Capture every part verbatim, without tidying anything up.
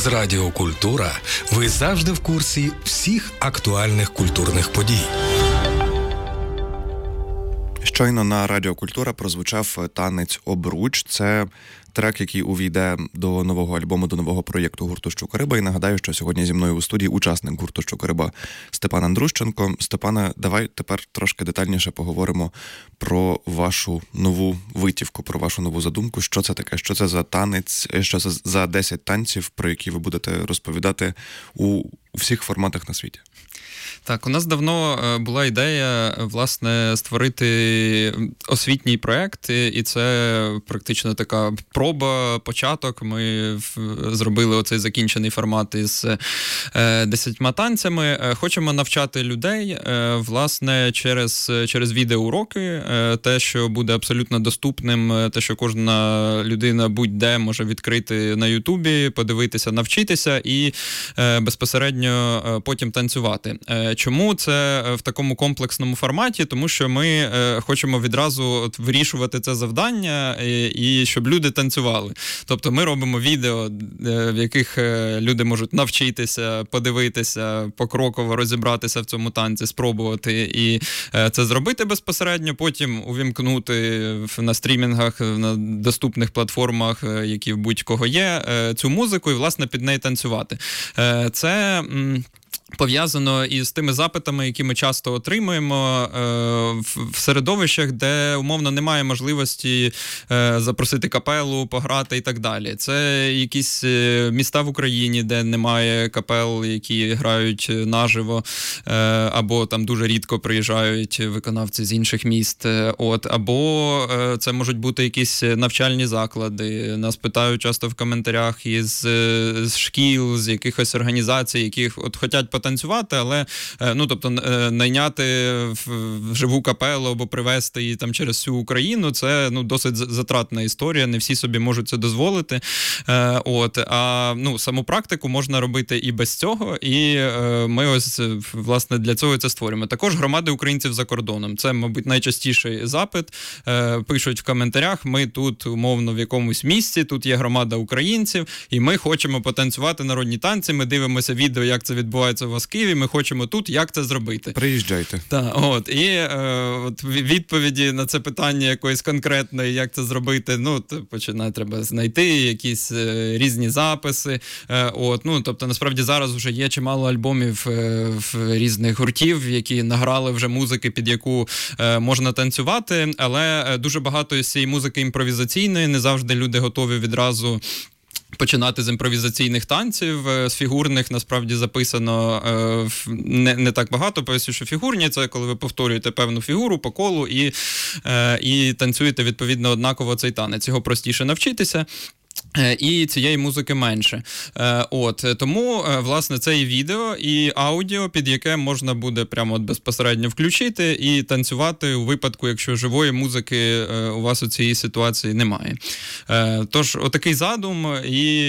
З Радіо Культура ви завжди в курсі всіх актуальних культурних подій. Щойно на Радіо Культура прозвучав танець «Обруч». Це трек, який увійде до нового альбому, до нового проєкту гурту «Щукариба». І нагадаю, що сьогодні зі мною у студії учасник гурту «Щукариба» Степан Андрущенко. Степане, давай тепер трошки детальніше поговоримо про вашу нову витівку, про вашу нову задумку. Що це таке? Що це за танець? Що це за десять танців, про які ви будете розповідати у всіх форматах на світі? Так, у нас давно була ідея, власне, створити освітній проєкт, і це практично така проба, початок. Ми зробили оцей закінчений формат із десятьма танцями. Хочемо навчати людей, власне, через, через відеоуроки, те, що буде абсолютно доступним, те, що кожна людина будь-де може відкрити на Ютубі, подивитися, навчитися і безпосередньо потім танцювати. Чому це в такому комплексному форматі? Тому що ми е, хочемо відразу от вирішувати це завдання і, і щоб люди танцювали. Тобто ми робимо відео, е, в яких е, люди можуть навчитися, подивитися, покроково розібратися в цьому танці, спробувати і е, це зробити безпосередньо, потім увімкнути на стрімінгах, на доступних платформах, е, які в будь-кого є, е, цю музику і, власне, під неї танцювати. Е, це... М- пов'язано із тими запитами, які ми часто отримуємо е, в, в середовищах, де умовно немає можливості е, запросити капелу, пограти і так далі. Це якісь міста в Україні, де немає капел, які грають наживо, е, або там дуже рідко приїжджають виконавці з інших міст. От, або е, це можуть бути якісь навчальні заклади. Нас питають часто в коментарях із з шкіл, з якихось організацій, які от хочуть потанцювати, але, ну, тобто, найняти в живу капелу або привезти її там через всю Україну, це, ну, досить затратна історія, не всі собі можуть це дозволити. От, а, ну, саму практику можна робити і без цього, і ми ось, власне, для цього це створюємо. Також громади українців за кордоном. Це, мабуть, найчастіший запит. Пишуть в коментарях, ми тут, умовно, в якомусь місці, тут є громада українців, і ми хочемо потанцювати народні танці, ми дивимося відео, як це відбувається у вас в Києві, ми хочемо тут, як це зробити. Приїжджайте. Так, от, і е, от відповіді на це питання якоїсь конкретної, як це зробити, ну, починає, треба знайти якісь е, різні записи, е, от, ну, тобто, насправді, зараз вже є чимало альбомів е, в різних гуртів, які награли вже музики, під яку е, можна танцювати, але дуже багато з цієї музики імпровізаційної, не завжди люди готові відразу починати з імпровізаційних танців, з фігурних, насправді, записано е, не, не так багато. Поясню, що фігурні – це коли ви повторюєте певну фігуру по колу і, е, і танцюєте, відповідно, однаково цей танець. Його простіше навчитися. І цієї музики менше. От, тому, власне, це і відео, і аудіо, під яке можна буде прямо от безпосередньо включити і танцювати у випадку, якщо живої музики у вас у цій ситуації немає. Тож, отакий задум, і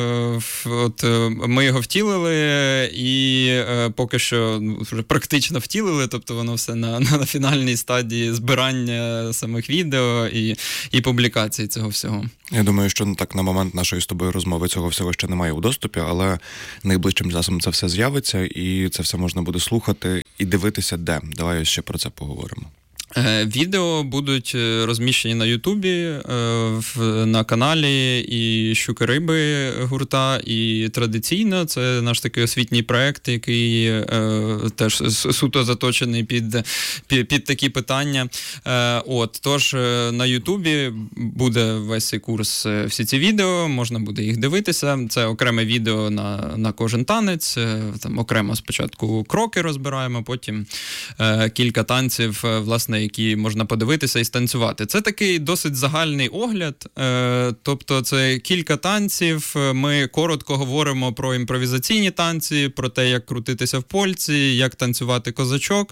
от ми його втілили, і поки що вже практично втілили, тобто воно все на, на фінальній стадії збирання самих відео і, і публікації цього всього. Я думаю, що так на момент нашої з тобою розмови цього всього ще немає у доступі, але найближчим часом це все з'явиться, і це все можна буде слухати і дивитися де. Давай ще про це поговоримо. Відео будуть розміщені на Ютубі, на каналі і «Щукариби» гурта, і традиційно це наш такий освітній проєкт, який теж суто заточений під, під, під такі питання. От, тож на Ютубі буде весь цей курс, всі ці відео, можна буде їх дивитися. Це окреме відео на, на кожен танець, там окремо спочатку кроки розбираємо, потім кілька танців, власне, які можна подивитися і станцювати. Це такий досить загальний огляд, тобто це кілька танців, ми коротко говоримо про імпровізаційні танці, про те, як крутитися в польці, як танцювати козачок.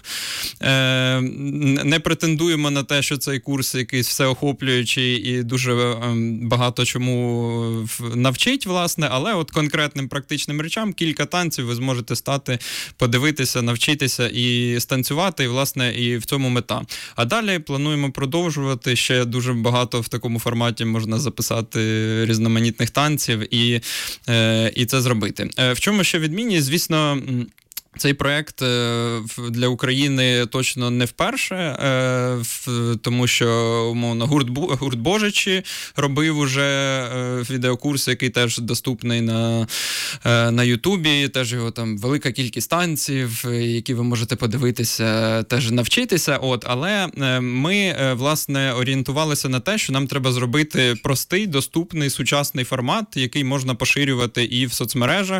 Не претендуємо на те, що цей курс якийсь всеохоплюючий і дуже багато чому навчить, власне, але от конкретним практичним речам кілька танців ви зможете стати, подивитися, навчитися і станцювати, і, власне, і в цьому мета. А далі плануємо продовжувати. Ще дуже багато в такому форматі можна записати різноманітних танців і, і це зробити. В чому ще відмінність? Звісно, цей проєкт для України точно не вперше, тому що, умовно, гурт, гурт Божичі робив уже відеокурс, який теж доступний на, на Ютубі, теж його там велика кількість танців, які ви можете подивитися, теж навчитися. От, але ми, власне, орієнтувалися на те, що нам треба зробити простий, доступний, сучасний формат, який можна поширювати і в соцмережах,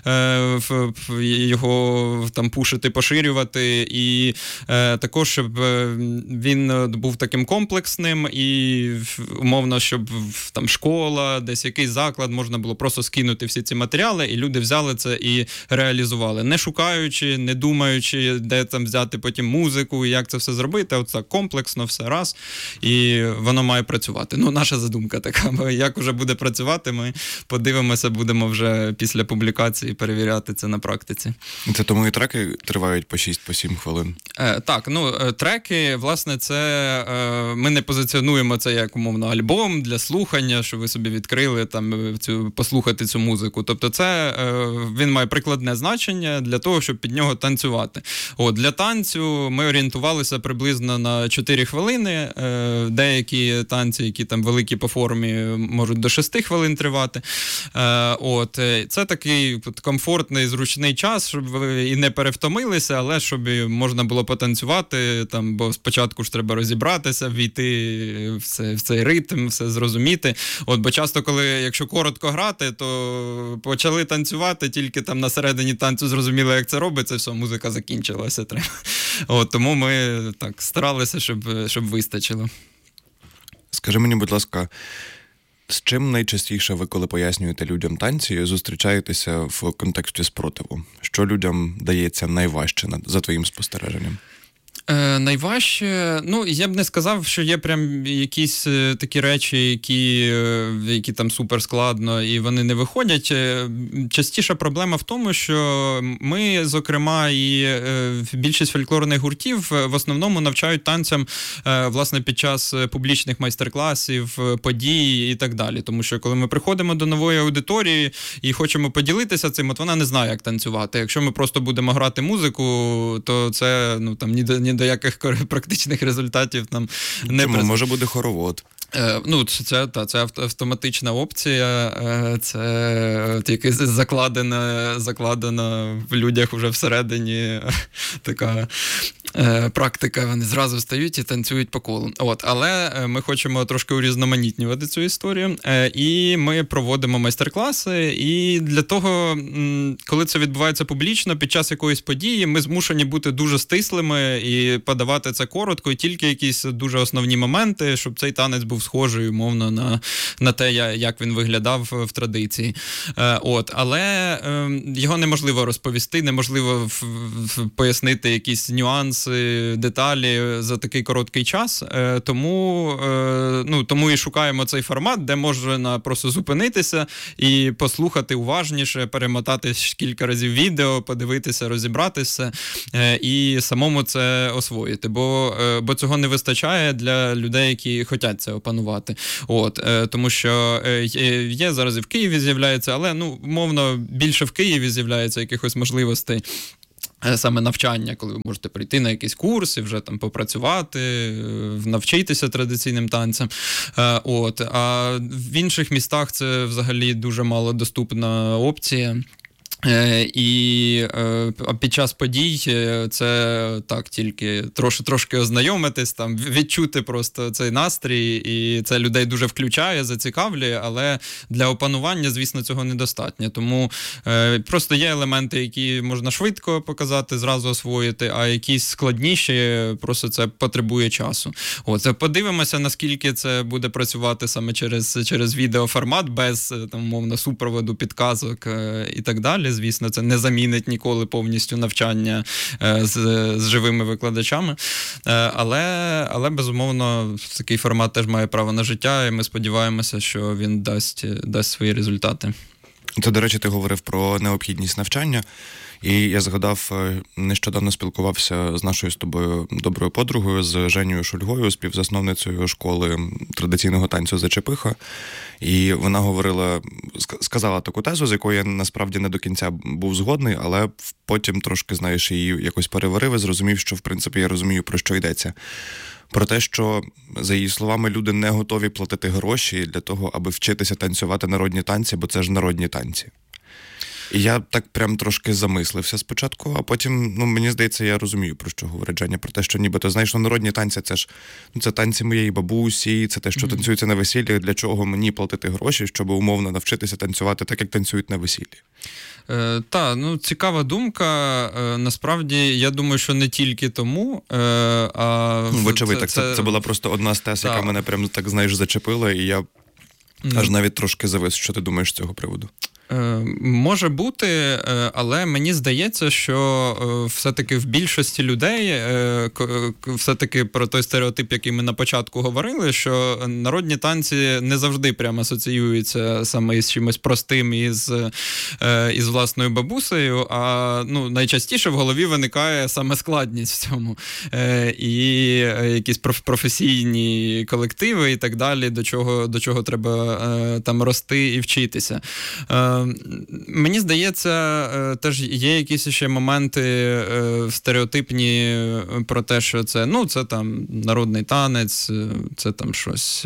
в його там пушити, поширювати, і е, також, щоб він був таким комплексним, і умовно, щоб там школа, десь якийсь заклад, можна було просто скинути всі ці матеріали, і люди взяли це і реалізували. Не шукаючи, не думаючи, де там взяти потім музику, і як це все зробити, от так комплексно, все раз, і воно має працювати. Ну, наша задумка така, як уже буде працювати, ми подивимося, будемо вже після публікації перевіряти це на практиці. Це тому і треки тривають по шість-сім хвилин. Е, так, ну, треки, власне, це е, ми не позиціонуємо це як, умовно, альбом для слухання, що ви собі відкрили, там, цю, послухати цю музику. Тобто це, е, він має прикладне значення для того, щоб під нього танцювати. От, для танцю ми орієнтувалися приблизно на чотири хвилини. Е, деякі танці, які там великі по формі, можуть до шести хвилин тривати. Е, от, це такий комфортний, зручний час, щоб ви і не перевтомилися, але щоб можна було потанцювати, там, бо спочатку ж треба розібратися, війти в, це, в цей ритм, все зрозуміти. От, бо часто, коли, якщо коротко грати, то почали танцювати, тільки там на середині танцю зрозуміли, як це робиться, все, музика закінчилася. Треба. От, тому ми так старалися, щоб, щоб вистачило. Скажи мені, будь ласка, з чим найчастіше ви, коли пояснюєте людям танці, зустрічаєтеся в контексті спротиву? Що людям дається найважче, за твоїм спостереженням? Е, найважче, ну, я б не сказав, що є прям якісь е, такі речі, які, е, які там супер складно і вони не виходять. Е, частіша проблема в тому, що ми, зокрема, і е, більшість фольклорних гуртів в основному навчають танцям, е, власне, під час публічних майстер-класів, подій і так далі. Тому що, коли ми приходимо до нової аудиторії і хочемо поділитися цим, от вона не знає, як танцювати. Якщо ми просто будемо грати музику, то це, ну, там, ні до, ні до яких практичних результатів нам не Чому? Може бути хоровод. Е, ну, це, та, це автоматична опція, це тільки закладена, закладена в людях вже всередині така е, практика, вони зразу встають і танцюють по колу. От, але ми хочемо трошки урізноманітнювати цю історію, е, і ми проводимо майстер-класи, і для того, коли це відбувається публічно, під час якоїсь події, ми змушені бути дуже стислими і подавати це коротко, і тільки якісь дуже основні моменти, щоб цей танець був схожий, умовно, на, на те, як він виглядав в традиції. Е, от, але е, його неможливо розповісти, неможливо в, в, пояснити якісь нюанси, деталі за такий короткий час. Е, тому, е, ну, тому і шукаємо цей формат, де можна просто зупинитися і послухати уважніше, перемотати кілька разів відео, подивитися, розібратися е, і самому це освоїти. Бо, е, бо цього не вистачає для людей, які хочуть це опанувати. От, е, тому що е, є зараз і в Києві з'являється, але, ну, мовно, більше в Києві з'являється якихось можливостей саме навчання, коли ви можете прийти на якийсь курс і вже там попрацювати, навчитися традиційним танцям. От. А в інших містах це взагалі дуже малодоступна опція. І під час подій це так тільки трошки, трошки ознайомитись, там, відчути просто цей настрій, і це людей дуже включає, зацікавлює, але для опанування, звісно, цього недостатньо. Тому просто є елементи, які можна швидко показати, зразу освоїти, а якісь складніші, просто це потребує часу. От, подивимося, наскільки це буде працювати саме через, через відеоформат, без, там, мовно, супроводу, підказок і так далі. Звісно, це не замінить ніколи повністю навчання е, з, з живими викладачами. Е, але, але, безумовно, такий формат теж має право на життя, і ми сподіваємося, що він дасть, дасть свої результати. Це, до речі, ти говорив про необхідність навчання. І я згадав, нещодавно спілкувався з нашою з тобою доброю подругою, з Женєю Шульгою, співзасновницею школи традиційного танцю «Зачепиха». І вона говорила, сказала таку тезу, з якою я насправді не до кінця був згодний, але потім трошки, знаєш, її якось переварив і зрозумів, що, в принципі, я розумію, про що йдеться. Про те, що, за її словами, люди не готові платити гроші для того, аби вчитися танцювати народні танці, бо це ж народні танці. І я так прям трошки замислився спочатку, а потім, ну, мені здається, я розумію, про що говорить Женя, про те, що нібито, знаєш, ну, народні танці, це ж, ну, це танці моєї бабусі, це те, що mm-hmm. танцюється на весіллі, для чого мені платити гроші, щоб умовно навчитися танцювати так, як танцюють на весіллі. Е, та, ну, цікава думка. Е, насправді, я думаю, що не тільки тому, е, а... Ну, вочевидь, це, так, це, це була просто одна з тез, яка мене прям, так, знаєш, зачепила, і я mm-hmm. аж навіть трошки завис. Що ти думаєш з цього приводу? Може бути, але мені здається, що все-таки в більшості людей все-таки про той стереотип, який ми на початку говорили, що народні танці не завжди прямо асоціюються саме із чимось простим із, із власною бабусею, а ну, найчастіше в голові виникає саме складність в цьому. І якісь професійні колективи і так далі, до чого, до чого треба там рости і вчитися. Мені здається, теж є якісь ще моменти стереотипні про те, що це, ну, це там народний танець, це там щось...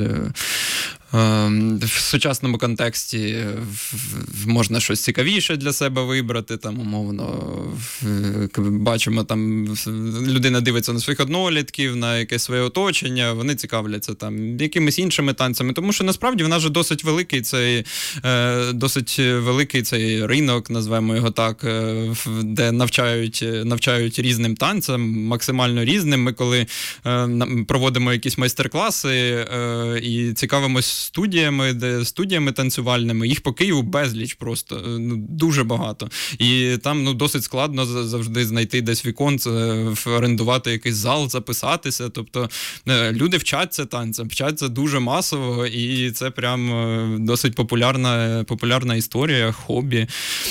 В сучасному контексті можна щось цікавіше для себе вибрати, там, умовно, бачимо, там, людина дивиться на своїх однолітків, на якесь своє оточення, вони цікавляться там якимись іншими танцями, тому що насправді в нас же досить великий цей, досить великий цей ринок, назвемо його так, де навчають, навчають різним танцям, максимально різним. Ми коли проводимо якісь майстер-класи і цікавимось студіями, де студіями танцювальними, їх по Києву безліч просто, ну, дуже багато. І там, ну, досить складно завжди знайти десь віконце, орендувати якийсь зал, записатися. Тобто люди вчаться танцям, вчаться дуже масово, і це прям досить популярна, популярна історія, хобі.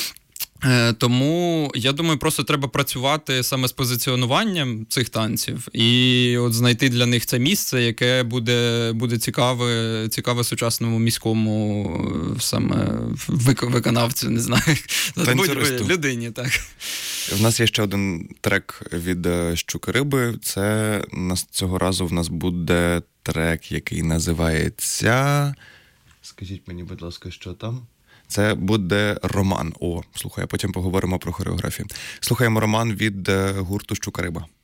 Тому, я думаю, просто треба працювати саме з позиціонуванням цих танців і от знайти для них це місце, яке буде, буде цікаве, цікаве сучасному міському саме виконавцю, не знаю, будь-якій людині. Так. В нас є ще один трек від «Щуки Риби». Це нас цього разу в нас буде трек, який називається... Скажіть мені, будь ласка, що там? Це буде «Роман». О, слухай, а потім поговоримо про хореографію. Слухаємо «Роман» від гурту «Щука Риба».